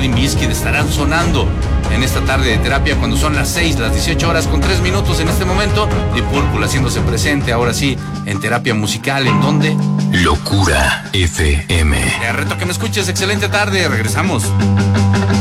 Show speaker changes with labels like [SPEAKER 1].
[SPEAKER 1] Limp Bizkit estarán sonando en esta tarde de terapia cuando son las 18 horas con 3 minutos en este momento. Deep Purple haciéndose presente ahora sí en terapia musical. ¿En dónde?
[SPEAKER 2] Locura FM.
[SPEAKER 1] Te reto que me escuches. Excelente tarde. Regresamos.